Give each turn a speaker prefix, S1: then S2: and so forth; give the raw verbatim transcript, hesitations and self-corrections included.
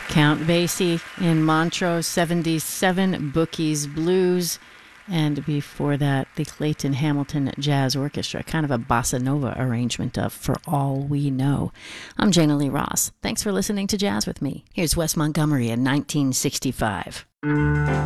S1: Count Basie in Montreux, seventy-seven, Bookie's Blues. And before that, the Clayton Hamilton Jazz Orchestra, kind of a bossa nova arrangement of For All We Know. I'm Jana Lee Ross. Thanks for listening to Jazz with me. Here's Wes Montgomery in nineteen sixty-five.